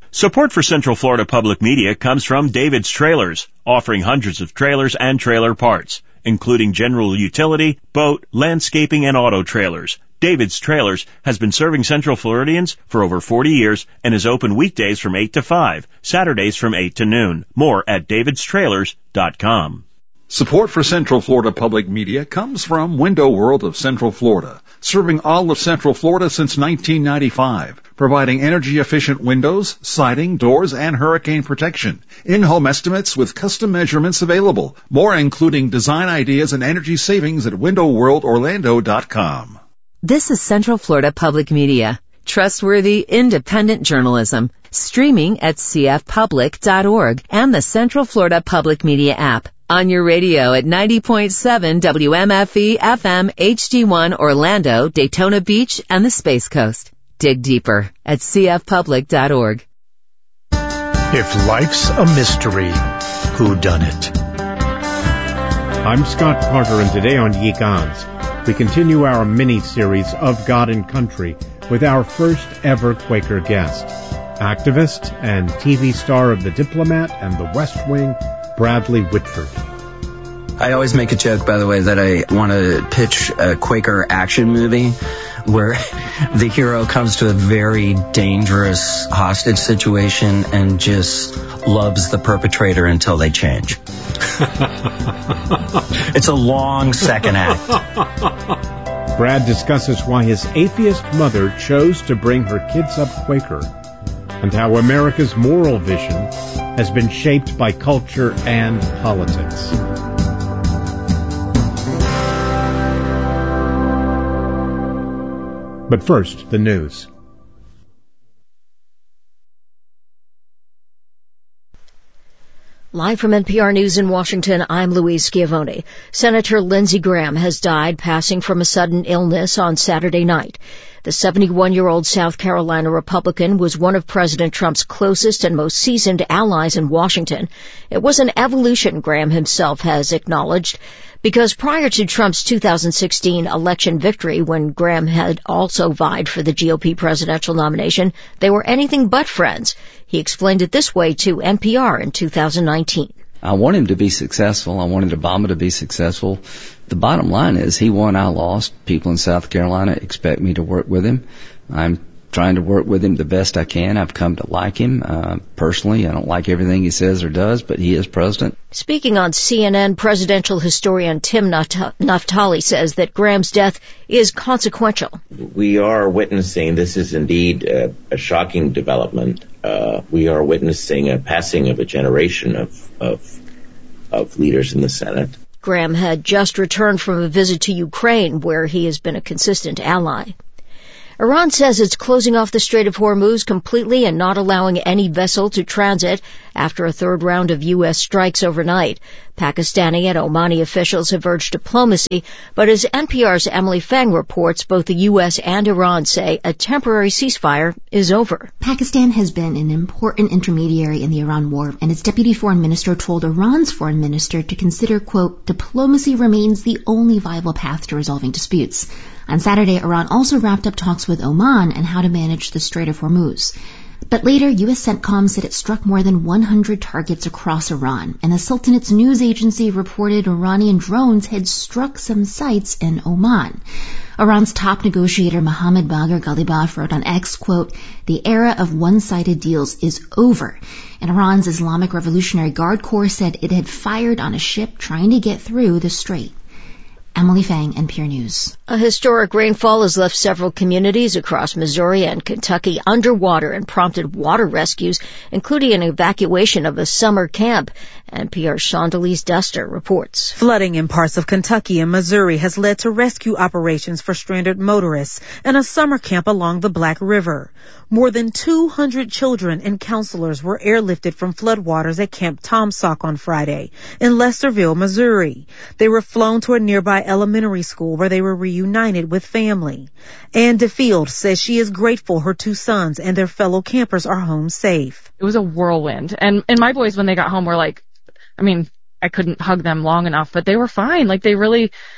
Support for Central Florida Public Media comes from David's Trailers, offering hundreds of trailers and trailer parts, including general utility, boat, landscaping, and auto trailers. David's Trailers has been serving Central Floridians for over 40 years and is open weekdays from 8 to 5, Saturdays from 8 to noon. More at davidstrailers.com. Support for Central Florida Public Media comes from Window World of Central Florida, serving all of Central Florida since 1995, providing energy-efficient windows, siding, doors, and hurricane protection. In-home estimates with custom measurements available. More including design ideas and energy savings at windowworldorlando.com. This is Central Florida Public Media, trustworthy, independent journalism, streaming at cfpublic.org and the Central Florida Public Media app. On your radio at 90.7 WMFE FM HD1 Orlando, Daytona Beach, and the Space Coast. Dig deeper at cfpublic.org. If life's a mystery, who done it? I'm Scott Carter, and today on Ye Gods, we continue our mini-series of God and Country with our first ever Quaker guest, activist and TV star of The Diplomat and The West Wing, Bradley Whitford. I always make a joke, by the way, that I want to pitch a Quaker action movie where the hero comes to a very dangerous hostage situation and just loves the perpetrator until they change. It's a long second act. Brad discusses why his atheist mother chose to bring her kids up Quaker and how America's moral vision has been shaped by culture and politics. But first, the news. Live from NPR News in Washington, I'm Louise Schiavone. Senator Lindsey Graham has died, passing from a sudden illness on Saturday night. The 71-year-old South Carolina Republican was one of President Trump's closest and most seasoned allies in Washington. It was an evolution, Graham himself has acknowledged, because prior to Trump's 2016 election victory, when Graham had also vied for the GOP presidential nomination, they were anything but friends. He explained it this way to NPR in 2019. I want him to be successful. I wanted Obama to be successful. The bottom line is he won, I lost. People in South Carolina expect me to work with him. I'm trying to work with him the best I can. I've come to like him. Personally, I don't like everything he says or does, but he is president. Speaking on CNN, presidential historian Tim Naftali says that Graham's death is consequential. We are witnessing, this is indeed a shocking development. We are witnessing a passing of a generation of leaders in the Senate. Graham had just returned from a visit to Ukraine, where he has been a consistent ally. Iran says it's closing off the Strait of Hormuz completely and not allowing any vessel to transit after a third round of U.S. strikes overnight. Pakistani and Omani officials have urged diplomacy, but as NPR's Emily Feng reports, both the U.S. and Iran say a temporary ceasefire is over. Pakistan has been an important intermediary in the Iran war, and its deputy foreign minister told Iran's foreign minister to consider, quote, diplomacy remains the only viable path to resolving disputes. On Saturday, Iran also wrapped up talks with Oman on how to manage the Strait of Hormuz. But later, U.S. CENTCOM said it struck more than 100 targets across Iran, and the Sultanate's news agency reported Iranian drones had struck some sites in Oman. Iran's top negotiator Mohammad Bagher Ghalibaf wrote on X, quote, the era of one-sided deals is over. And Iran's Islamic Revolutionary Guard Corps said it had fired on a ship trying to get through the strait. Emily Fang, NPR News. A historic rainfall has left several communities across Missouri and Kentucky underwater and prompted water rescues, including an evacuation of a summer camp. NPR's Shondelise Duster reports. Flooding in parts of Kentucky and Missouri has led to rescue operations for stranded motorists and a summer camp along the Black River. More than 200 children and counselors were airlifted from floodwaters at Camp Tomsock on Friday in Lesterville, Missouri. They were flown to a nearby elementary school where they were reunited with family. Ann DeField says she is grateful her two sons and their fellow campers are home safe. It was a whirlwind. And my boys, when they got home, were like, I couldn't hug them long enough, but they were fine. Like, they really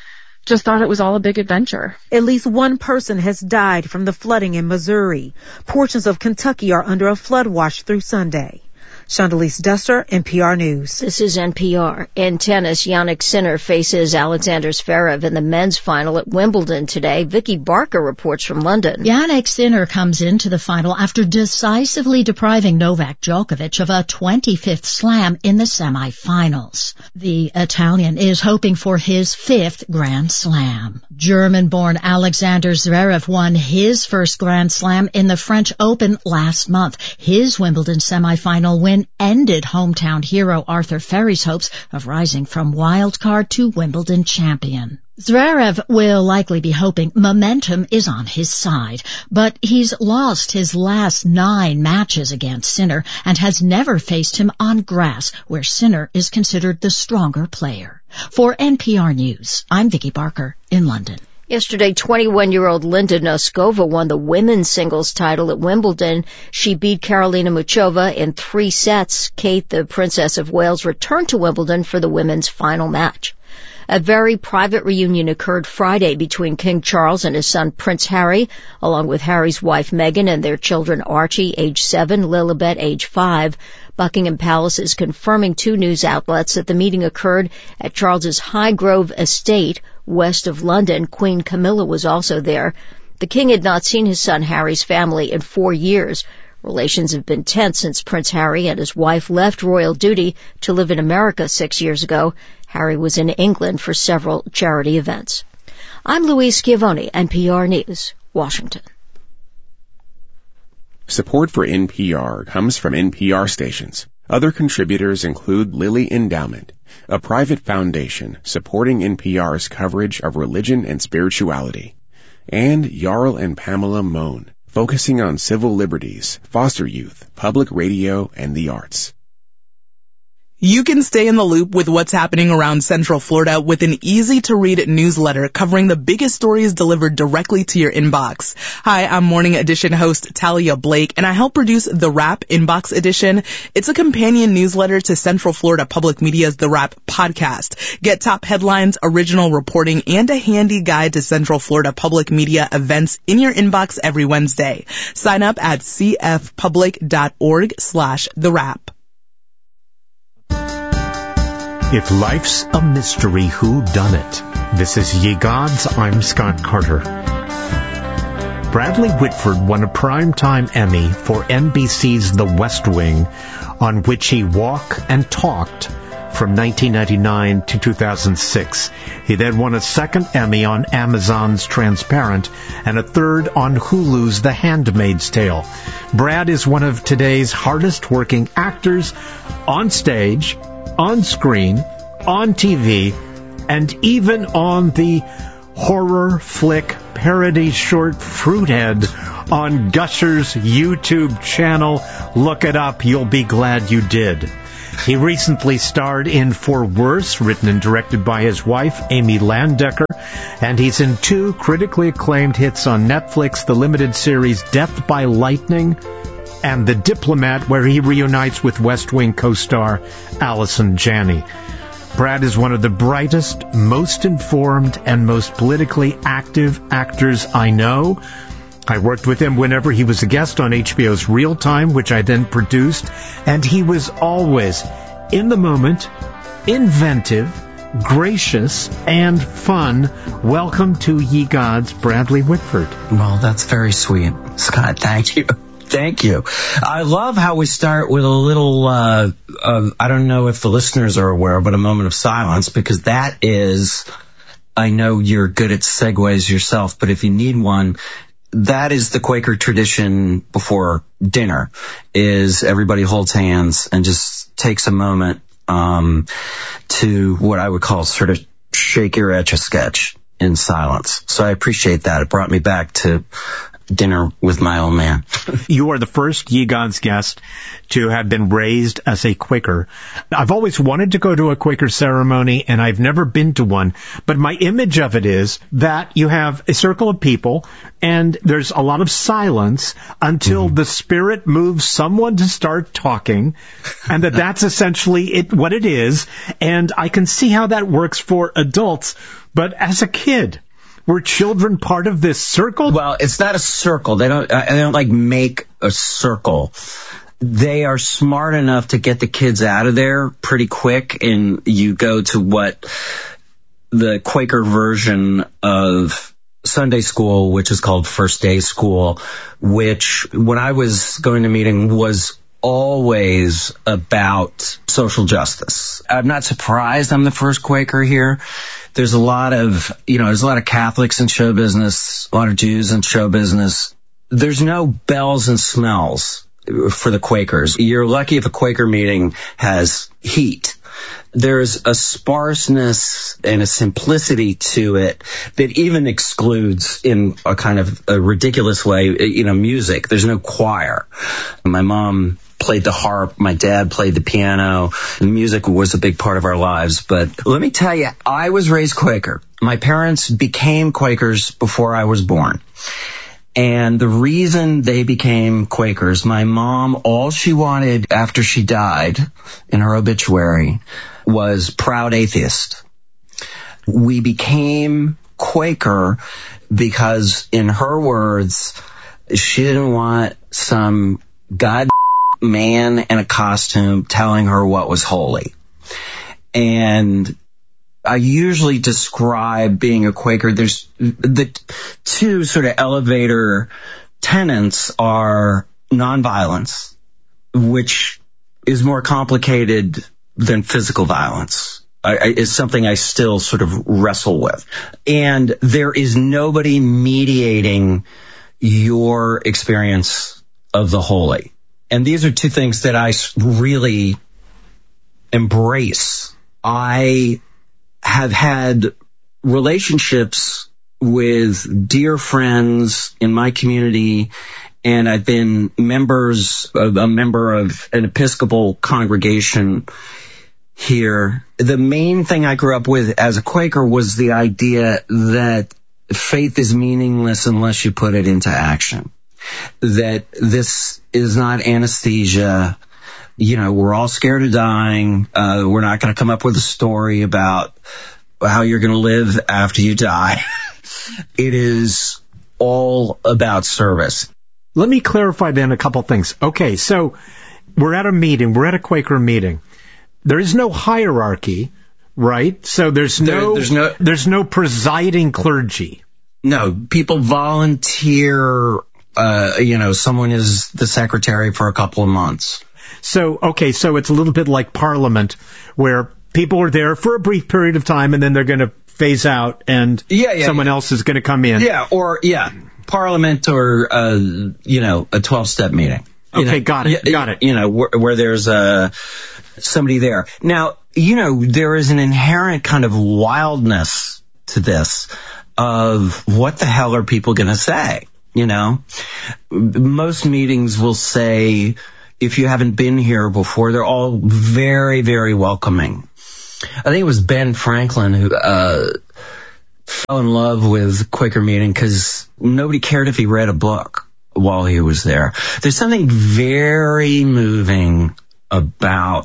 just thought it was all a big adventure. At least one person has died from the flooding in Missouri. Portions of Kentucky are under a flood watch through Sunday. Chandalise Duster, NPR News. This is NPR. In tennis, Jannik Sinner faces Alexander Zverev in the men's final at Wimbledon today. Vicky Barker reports from London. Jannik Sinner comes into the final after decisively depriving Novak Djokovic of a 25th slam in the semifinals. The Italian is hoping for his 5th Grand Slam. German-born Alexander Zverev won his first Grand Slam in the French Open last month. His Wimbledon semifinal win ended hometown hero Arthur Ferry's hopes of rising from wildcard to Wimbledon champion. Zverev will likely be hoping momentum is on his side, but he's lost his last 9 matches against Sinner and has never faced him on grass, where Sinner is considered the stronger player. For NPR News, I'm Vicky Barker in London. Yesterday, 21-year-old Linda Noskova won the women's singles title at Wimbledon. She beat Karolina Muchova in 3 sets. Kate, the Princess of Wales, returned to Wimbledon for the women's final match. A very private reunion occurred Friday between King Charles and his son Prince Harry, along with Harry's wife Meghan and their children Archie, age 7, Lilibet, age 5. Buckingham Palace is confirming 2 news outlets that the meeting occurred at Charles's Highgrove estate west of London. Queen Camilla was also there. The king had not seen his son Harry's family in 4 years. Relations have been tense since Prince Harry and his wife left royal duty to live in America 6 years ago. Harry was in England for several charity events. I'm Louise Schiavone, NPR News, Washington. Support for NPR comes from NPR stations. Other contributors include Lilly Endowment, a private foundation supporting NPR's coverage of religion and spirituality, and Jarl and Pamela Mohn, focusing on civil liberties, foster youth, public radio, and the arts. You can stay in the loop with what's happening around Central Florida with an easy-to-read newsletter covering the biggest stories delivered directly to your inbox. Hi, I'm Morning Edition host Talia Blake, and I help produce The Wrap Inbox Edition. It's a companion newsletter to Central Florida Public Media's The Wrap podcast. Get top headlines, original reporting, and a handy guide to Central Florida Public Media events in your inbox every Wednesday. Sign up at cfpublic.org/The Wrap. If life's a mystery, who done it? This is Ye Gods, I'm Scott Carter. Bradley Whitford won a Primetime Emmy for NBC's The West Wing, on which he walked and talked from 1999 to 2006. He then won a second Emmy on Amazon's Transparent and a third on Hulu's The Handmaid's Tale. Brad is one of today's hardest working actors on stage, on screen, on TV, and even on the horror flick parody short Fruithead on Gusher's YouTube channel. Look it up. You'll be glad you did. He recently starred in For Worse, written and directed by his wife, Amy Landecker, and he's in 2 critically acclaimed hits on Netflix, the limited series Death by Lightning and The Diplomat, where he reunites with West Wing co-star Allison Janney. Brad is one of the brightest, most informed, and most politically active actors I know. I worked with him whenever he was a guest on HBO's Real Time, which I then produced, and he was always in the moment, inventive, gracious, and fun. Welcome to Ye Gods, Bradley Whitford. Well, that's very sweet, Scott. Thank you. Thank you. I love how we start with a little, I don't know if the listeners are aware, but a moment of silence, because that is, I know you're good at segues yourself, but if you need one, that is the Quaker tradition before dinner, is everybody holds hands and just takes a moment to what I would call sort of shake your Etch-a-Sketch in silence. So I appreciate that. It brought me back to dinner with my old man. You are the first Ye Gods guest to have been raised as a Quaker. I've always wanted to go to a Quaker ceremony, and I've never been to one. But my image of it is that you have a circle of people, and there's a lot of silence until the Spirit moves someone to start talking, and that's essentially what it is. And I can see how that works for adults, but as a kid, were children part of this circle? Well, it's not a circle. They don't like make a circle. They are smart enough to get the kids out of there pretty quick, and you go to what the Quaker version of Sunday school, which is called First Day School, which when I was going to meeting was always about social justice. I'm not surprised I'm the first Quaker here. There's a lot of Catholics in show business, a lot of Jews in show business. There's no bells and smells for the Quakers. You're lucky if a Quaker meeting has heat. There's a sparseness and a simplicity to it that even excludes, in a kind of a ridiculous way, music. There's no choir. My mom played the harp. My dad played the piano. And music was a big part of our lives. But let me tell you, I was raised Quaker. My parents became Quakers before I was born. And the reason they became Quakers, my mom, all she wanted after she died in her obituary was proud atheist. We became Quaker because, in her words, she didn't want some god man in a costume telling her what was holy. And I usually describe being a Quaker. There's the two sort of elevator tenets are nonviolence, which is more complicated than physical violence. It's something I still sort of wrestle with. And there is nobody mediating your experience of the holy. And these are two things that I really embrace. I have had relationships with dear friends in my community, and I've been a member of an Episcopal congregation here. The main thing I grew up with as a Quaker was the idea that faith is meaningless unless you put it into action. That this is not anesthesia. We're all scared of dying. We're not going to come up with a story about how you're going to live after you die. It is all about service. Let me clarify then a couple things. Okay, so we're at a meeting. We're at a Quaker meeting. There is no hierarchy, right? So there's no presiding clergy. No, people volunteer. Someone is the secretary for a couple of months. So it's a little bit like Parliament, where people are there for a brief period of time, and then they're going to phase out, and someone else is going to come in. Parliament, or a 12-step meeting. Got it. Where there's somebody there. Now, there is an inherent kind of wildness to this of what the hell are people going to say? Most meetings will say, if you haven't been here before, they're all very, very welcoming. I think it was Ben Franklin who fell in love with Quaker meeting because nobody cared if he read a book while he was there. There's something very moving about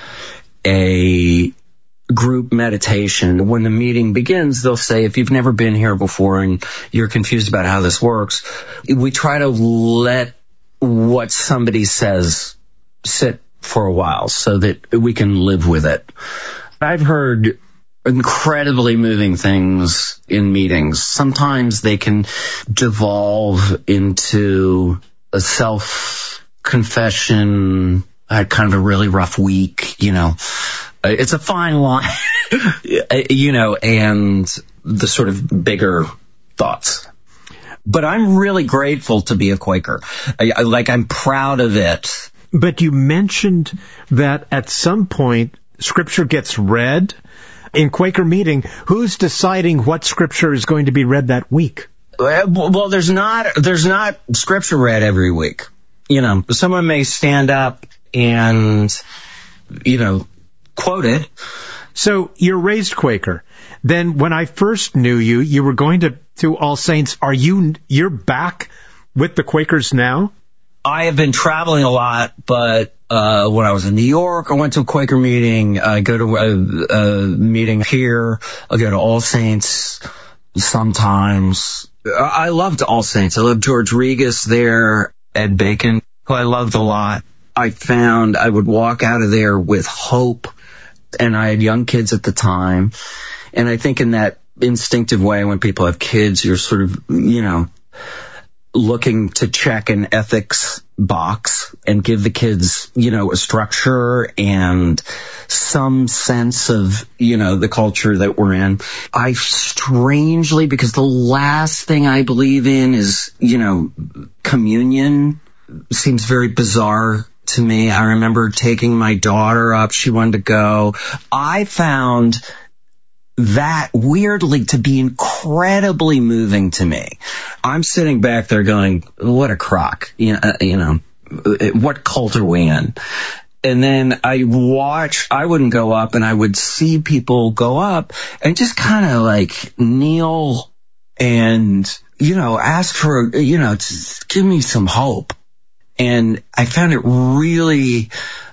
a group meditation. When the meeting begins, they'll say, if you've never been here before and you're confused about how this works, we try to let what somebody says sit for a while so that we can live with it. I've heard incredibly moving things in meetings. Sometimes they can devolve into a self-confession. I had kind of a really rough week, It's a fine line, and the sort of bigger thoughts. But I'm really grateful to be a Quaker. I'm proud of it. But you mentioned that at some point Scripture gets read. In Quaker meeting, who's deciding what Scripture is going to be read that week? Well, there's not scripture read every week. Someone may stand up and, quote it. So you're raised Quaker. Then when I first knew you, you were going to All Saints. You're back with the Quakers now? I have been traveling a lot, but when I was in New York, I went to a Quaker meeting. I go to a meeting here. I'll go to All Saints sometimes. I loved All Saints. I loved George Regas there, Ed Bacon, who I loved a lot. I found I would walk out of there with hope, and I had young kids at the time. And I think in that instinctive way, when people have kids, you're sort of, looking to check an ethics box and give the kids, a structure and some sense of, the culture that we're in. I strangely, because the last thing I believe in is, communion, seems very bizarre to me. I remember taking my daughter up. She wanted to go. I found that weirdly to be incredibly moving to me. I'm sitting back there going, what a crock, what cult are we in? And then I wouldn't go up, and I would see people go up and just kind of like kneel and, ask for, give me some hope. And I found it really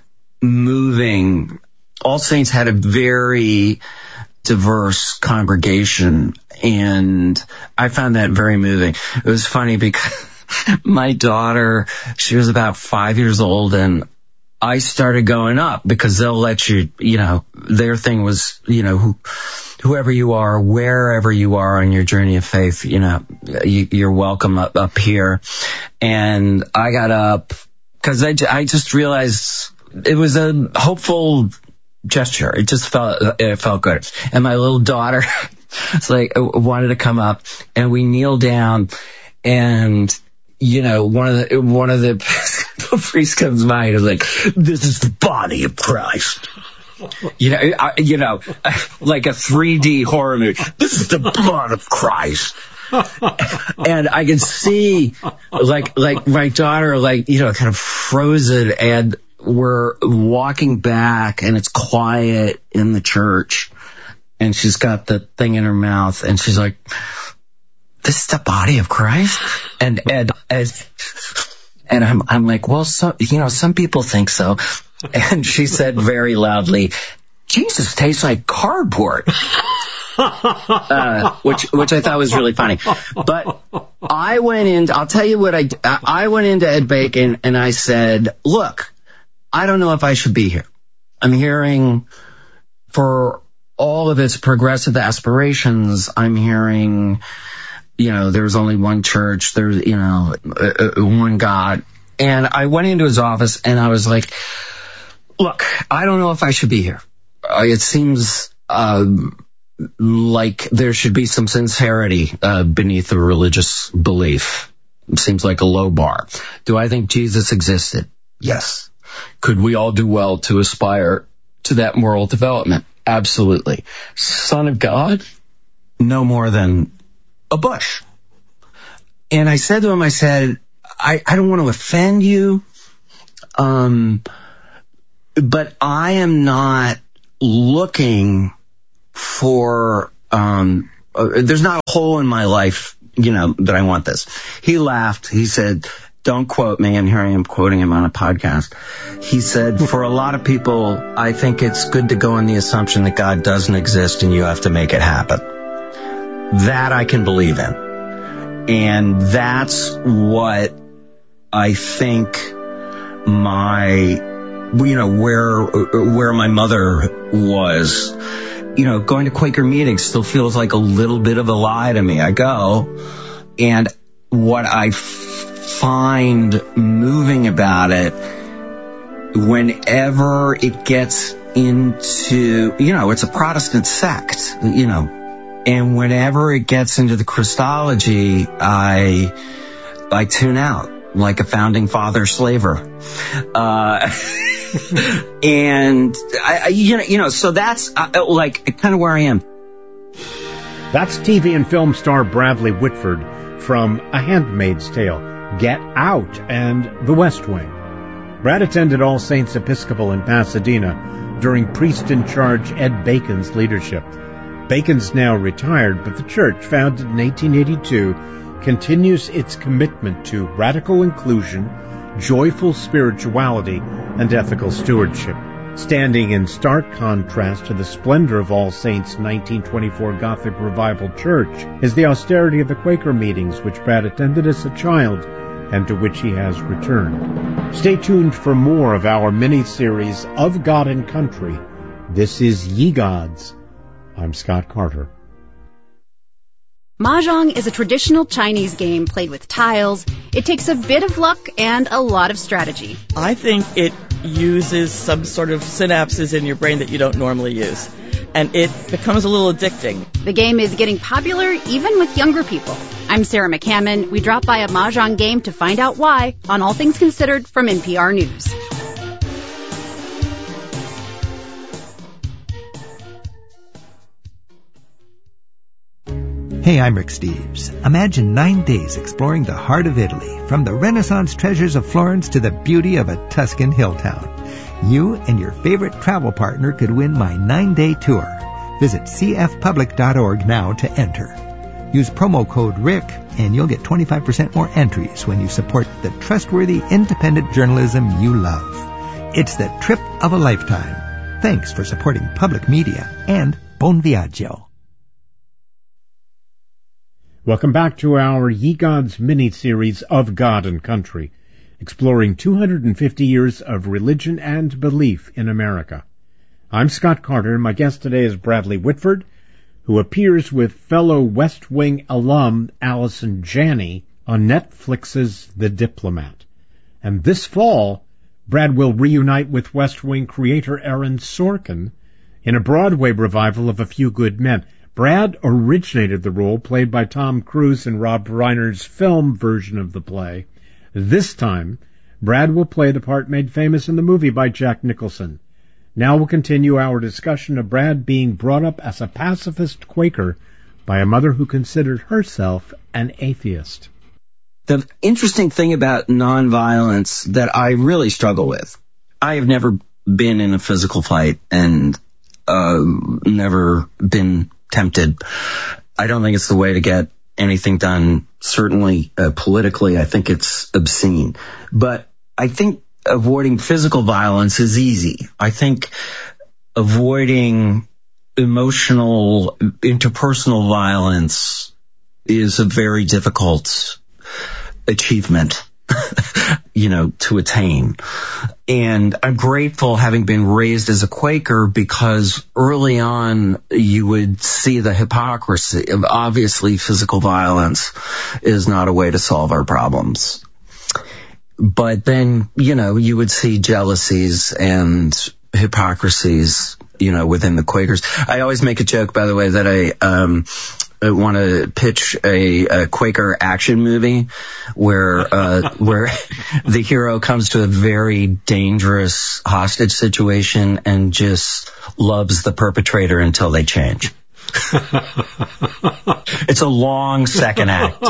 moving. All Saints had a very diverse congregation, and I found that very moving. It was funny because my daughter, she was about 5 years old, and I started going up because they'll let you, their thing was, whoever you are, wherever you are on your journey of faith, you're welcome up here. And I got up because I just realized it was a hopeful gesture. It felt good. And my little daughter wanted to come up, and we kneeled down, and one of the priests comes by and is like, "This is the body of Christ." Like a 3D horror movie. This is the blood of Christ. And I can see like my daughter, kind of frozen, and we're walking back, and it's quiet in the church, and she's got the thing in her mouth, and she's like, "This is the body of Christ?" And I'm like, "Well, some people think so." And she said very loudly, "Jesus tastes like cardboard." Which I thought was really funny. But I went in, I'll tell you what I went into Ed Bacon, and I said, "Look, I don't know if I should be here. I'm hearing, for all of its progressive aspirations, I'm hearing, there's only one church, there's, one God." And I went into his office, and I was like, "Look, I don't know if I should be here. It seems like there should be some sincerity beneath a religious belief. It seems like a low bar. Do I think Jesus existed? Yes. Could we all do well to aspire to that moral development? Absolutely. Son of God? No more than a bush." And I said to him, I don't want to offend you, but I am not looking for, there's not a hole in my life, that I want this. He laughed. He said, "Don't quote me," and here I am quoting him on a podcast. He said, "For a lot of people, I think it's good to go on the assumption that God doesn't exist and you have to make it happen. That I can believe in. And that's what I think where my mother was. Going to Quaker meetings still feels like a little bit of a lie to me. I go, and what I find moving about it, whenever it gets into, it's a Protestant sect, and whenever it gets into the Christology, I tune out like a founding father slaver. And so that's kind of where I am. That's TV and film star Bradley Whitford from A Handmaid's Tale, Get Out, and The West Wing. Brad attended All Saints Episcopal in Pasadena during priest-in-charge Ed Bacon's leadership. Bacon's now retired, but the church, founded in 1882, continues its commitment to radical inclusion, joyful spirituality, and ethical stewardship. Standing in stark contrast to the splendor of All Saints' 1924 Gothic Revival Church is the austerity of the Quaker meetings which Brad attended as a child and to which he has returned. Stay tuned for more of our mini-series of God and Country. This is Ye Gods. I'm Scott Carter. Mahjong is a traditional Chinese game played with tiles. It takes a bit of luck and a lot of strategy. I think it uses some sort of synapses in your brain that you don't normally use, and it becomes a little addicting. The game is getting popular even with younger people. I'm Sarah McCammon. We drop by a Mahjong game to find out why on All Things Considered from NPR News. Hey, I'm Rick Steves. Imagine 9 days exploring the heart of Italy, from the Renaissance treasures of Florence to the beauty of a Tuscan hill town. You and your favorite travel partner could win my 9-day tour. Visit cfpublic.org now to enter. Use promo code RICK and you'll get 25% more entries when you support the trustworthy, independent journalism you love. It's the trip of a lifetime. Thanks for supporting public media and Bon Viaggio. Welcome back to our Ye Gods mini-series of God and Country, exploring 250 years of religion and belief in America. I'm Scott Carter, and my guest today is Bradley Whitford, who appears with fellow West Wing alum Allison Janney on Netflix's The Diplomat. And this fall, Brad will reunite with West Wing creator Aaron Sorkin in a Broadway revival of A Few Good Men. Brad originated the role played by Tom Cruise in Rob Reiner's film version of the play. This time, Brad will play the part made famous in the movie by Jack Nicholson. Now we'll continue our discussion of Brad being brought up as a pacifist Quaker by a mother who considered herself an atheist. The interesting thing about nonviolence that I really struggle with, I have never been in a physical fight and never been tempted. I don't think it's the way to get anything done. Certainly politically, I think it's obscene. But I think avoiding physical violence is easy. I think avoiding emotional, interpersonal violence is a very difficult achievement, to attain. And I'm grateful, having been raised as a Quaker, because early on you would see the hypocrisy of, obviously, physical violence is not a way to solve our problems. But then, you would see jealousies and hypocrisies, within the Quakers. I always make a joke, by the way, that I want to pitch a Quaker action movie where the hero comes to a very dangerous hostage situation and just loves the perpetrator until they change. It's a long second act.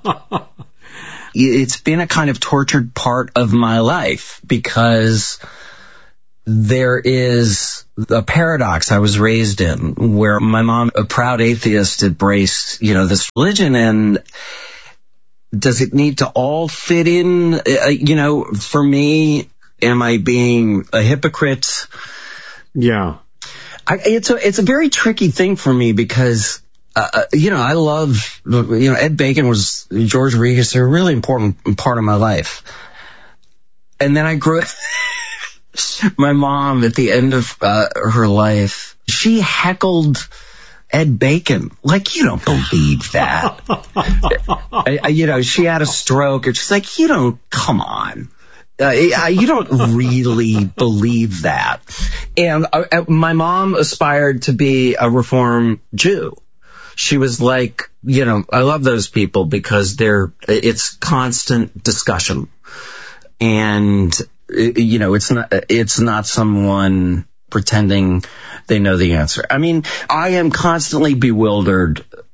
It's been a kind of tortured part of my life because there is a paradox I was raised in where my mom, a proud atheist, embraced, this religion. And does it need to all fit in? For me, am I being a hypocrite? Yeah. It's a very tricky thing for me because, I love, Ed Bacon was, George Regas, they're a really important part of my life. And then I grew up. My mom, at the end of her life, she heckled Ed Bacon. Like, you don't believe that. She had a stroke, and she's like, come on. You don't really believe that. And my mom aspired to be a Reform Jew. She was like, I love those people because it's constant discussion. And it's not someone pretending they know the answer. I mean, I am constantly bewildered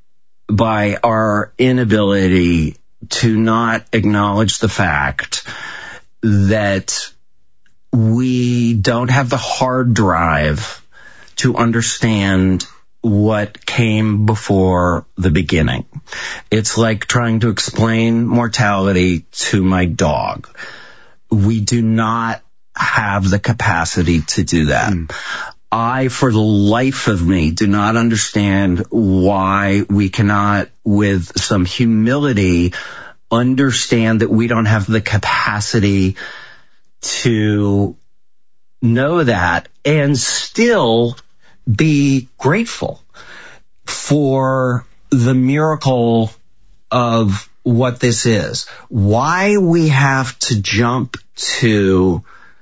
by our inability to not acknowledge the fact that we don't have the hard drive to understand what came before the beginning. It's like trying to explain mortality to my dog. We do not have the capacity to do that. I, for the life of me, do not understand why we cannot, with some humility, understand that we don't have the capacity to know that and still be grateful for the miracle of what this is. Why we have to jump to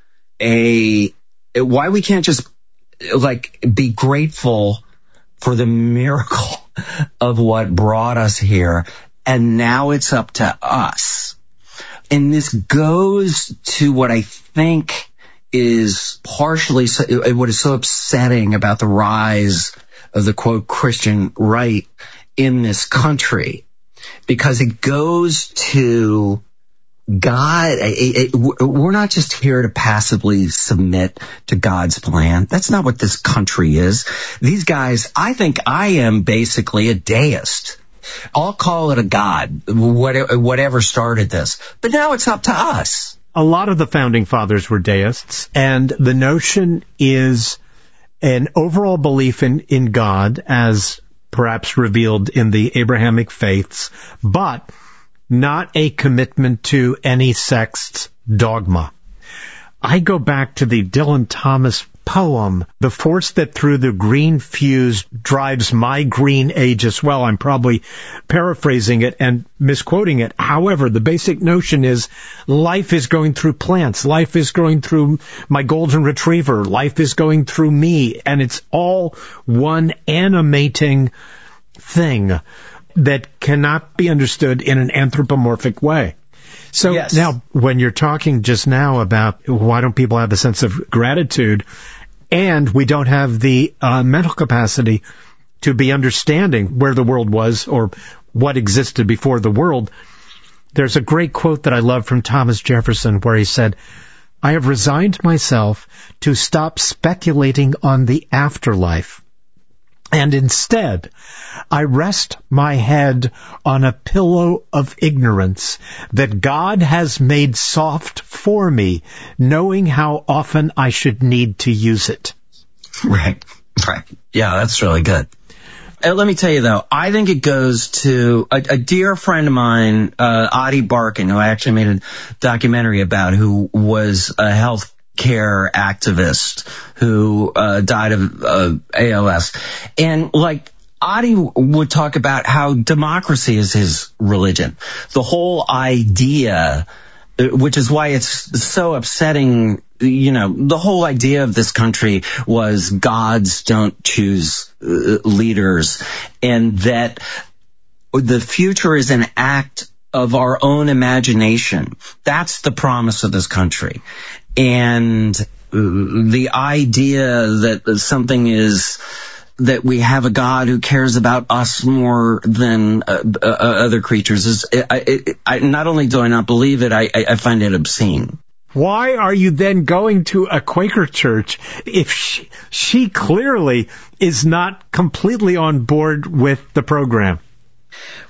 why we can't just be grateful for the miracle of what brought us here, and now it's up to us. And this goes to what I think is partially what is so upsetting about the rise of the, quote, Christian right in this country, because it goes to God. We're not just here to passively submit to God's plan. That's not what this country is. These guys, I think I am basically a deist. I'll call it a god, whatever started this. But now it's up to us. A lot of the founding fathers were deists, and the notion is an overall belief in God as perhaps revealed in the Abrahamic faiths, but not a commitment to any sect's dogma. I go back to the Dylan Thomas poem, "The force that through the green fuse drives my green age as well." I'm probably paraphrasing it and misquoting it. However, the basic notion is life is going through plants. Life is going through my golden retriever. Life is going through me. And it's all one animating thing that cannot be understood in an anthropomorphic way. So yes. Now, when you're talking just now about why don't people have a sense of gratitude, and we don't have the mental capacity to be understanding where the world was or what existed before the world, there's a great quote that I love from Thomas Jefferson where he said, "I have resigned myself to stop speculating on the afterlife, and instead, I rest my head on a pillow of ignorance that God has made soft for me, knowing how often I should need to use it." Right. Yeah, that's really good. Let me tell you, though, I think it goes to a dear friend of mine, Adi Barkan, who I actually made a documentary about, who was a health care activist who died of ALS. And Adi would talk about how democracy is his religion. The whole idea, which is why it's so upsetting, the whole idea of this country was gods don't choose leaders, and that the future is an act of our own imagination. That's the promise of this country. And the idea that something is, that we have a God who cares about us more than other creatures is, not only do I not believe it, I find it obscene. Why are you then going to a Quaker church if she clearly is not completely on board with the program?